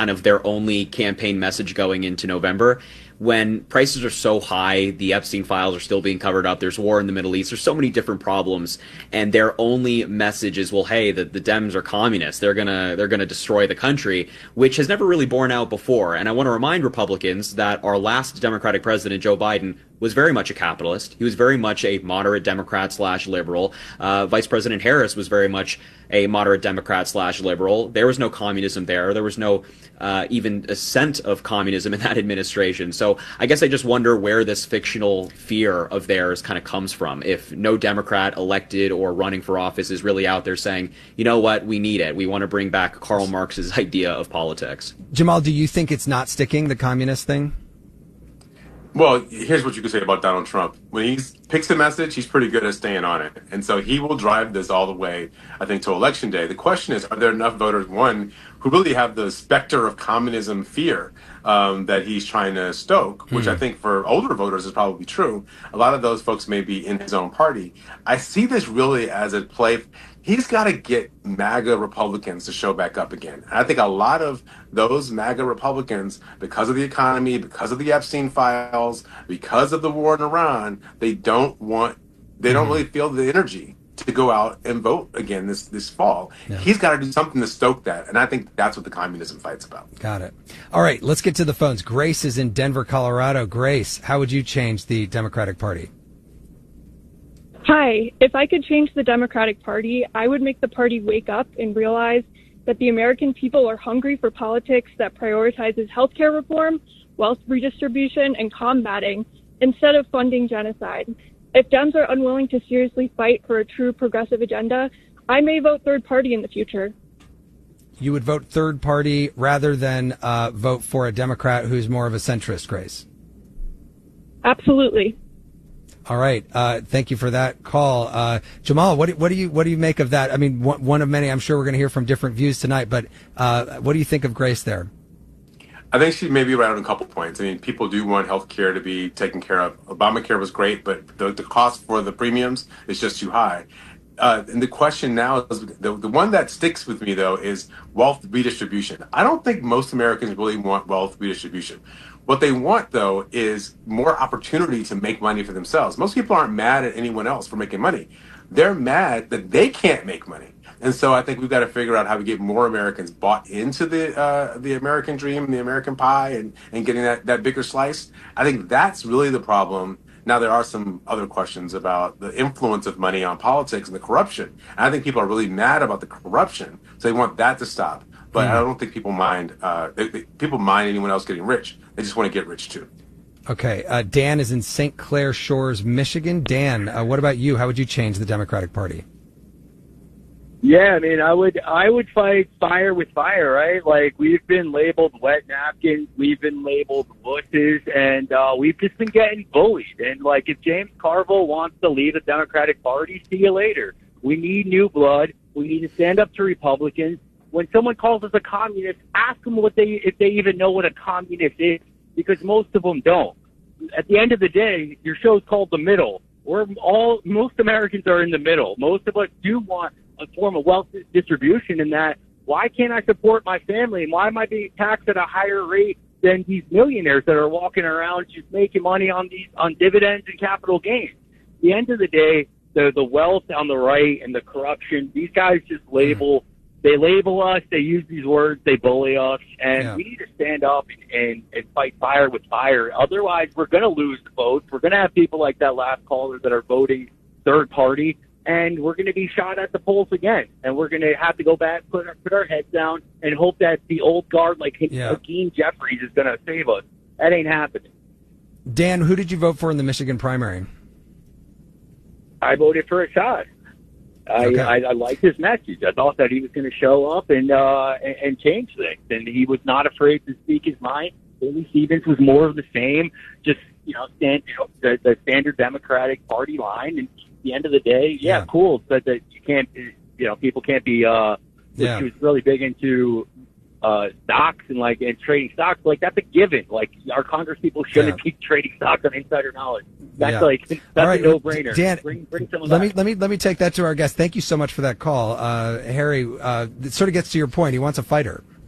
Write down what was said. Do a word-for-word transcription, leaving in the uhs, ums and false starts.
kind of their only campaign message going into November. When prices are so high, the Epstein files are still being covered up, there's war in the Middle East, there's so many different problems, and their only message is, well, hey, the, the Dems are communists, they're gonna they're gonna destroy the country, which has never really borne out before. And I want to remind Republicans that our last Democratic president, Joe Biden, was very much a capitalist. He was very much a moderate Democrat slash liberal. Uh, Vice President Harris was very much a moderate Democrat slash liberal. There was no communism there. There was no uh, even a scent of communism in that administration. So I guess I just wonder where this fictional fear of theirs kind of comes from. If no Democrat elected or running for office is really out there saying, you know what, we need it. We want to bring back Karl Marx's idea of politics. Jamal, do you think it's not sticking, the communist thing? Well, here's what you can say about Donald Trump. When he picks a message, he's pretty good at staying on it. And so he will drive this all the way, I think, to Election Day. The question is, are there enough voters, one, who really have the specter of communism fear um, that he's trying to stoke, which mm. I think for older voters is probably true. A lot of those folks may be in his own party. I see this really as a play. He's got to get MAGA Republicans to show back up again. And I think a lot of those MAGA Republicans, because of the economy, because of the Epstein files, because of the war in Iran, they don't want, they don't really feel the energy to go out and vote again this, this fall. Yeah. He's got to do something to stoke that. And I think that's what the communism fight's about. Got it. All right, let's get to the phones. Grace is in Denver, Colorado. Grace, how would you change the Democratic Party? Hi. If I could change the Democratic Party, I would make the party wake up and realize that the American people are hungry for politics that prioritizes healthcare reform, wealth redistribution, and combating instead of funding genocide. If Dems are unwilling to seriously fight for a true progressive agenda, I may vote third party in the future. You would vote third party rather than uh, vote for a Democrat who's more of a centrist, Grace? Absolutely. All right. Uh, thank you for that call. Uh, Jamal, what do, what do you what do you make of that? I mean, one, one of many, I'm sure we're going to hear from different views tonight, but uh, what do you think of Grace there? I think she may be right on a couple points. I mean, people do want health care to be taken care of. Obamacare was great, but the, the cost for the premiums is just too high. Uh, and the question now is, the, the one that sticks with me, though, is wealth redistribution. I don't think most Americans really want wealth redistribution. What they want, though, is more opportunity to make money for themselves. Most people aren't mad at anyone else for making money. They're mad that they can't make money. And so I think we've got to figure out how to get more Americans bought into the uh, the American dream and the American pie and, and getting that, that bigger slice. I think that's really the problem. Now, there are some other questions about the influence of money on politics and the corruption. And I think people are really mad about the corruption, so they want that to stop. But mm. I don't think people mind. Uh, they, they, people mind anyone else getting rich. They just want to get rich too. Okay, uh, Dan is in Saint Clair Shores, Michigan. Dan, uh, what about you? How would you change the Democratic Party? Yeah, I mean, I would, I would fight fire with fire, right? Like, we've been labeled wet napkins, we've been labeled wusses, and uh, we've just been getting bullied. And like, if James Carville wants to lead the Democratic Party, see you later. We need new blood. We need to stand up to Republicans. When someone calls us a communist, ask them what they, if they even know what a communist is, because most of them don't. At the end of the day, your show's called The Middle. We're all, most Americans are in the middle. Most of us do want a form of wealth distribution in that. Why can't I support my family? And why am I being taxed at a higher rate than these millionaires that are walking around just making money on these, on dividends and capital gains? At the end of the day, the, the wealth on the right and the corruption, these guys just label, they label us, they use these words, they bully us, and yeah. we need to stand up and, and, and fight fire with fire. Otherwise, we're going to lose the votes. We're going to have people like that last caller that are voting third party, and we're going to be shot at the polls again. And we're going to have to go back, put our, put our heads down, and hope that the old guard like yeah. Hakeem Jeffries is going to save us. That ain't happening. Dan, who did you vote for in the Michigan primary? I voted for Assad. I, okay. I, I liked his message. I thought that he was going to show up and, uh, and and change things, and he was not afraid to speak his mind. Haley Stevens was more of the same, just you know, stand, you know the, the standard Democratic Party line. And at the end of the day, yeah, yeah. cool, but that you can't, you know, people can't be. Uh, yeah. She was really big into uh, stocks and like and trading stocks. Like that's a given. Like our Congress people shouldn't yeah. be trading stocks on insider knowledge. That's yeah. like that's All right. a no-brainer. Dan, bring, bring let back. me let me let me take that to our guest. Thank you so much for that call, uh, Harry. Uh, it sort of gets to your point. He wants a fighter.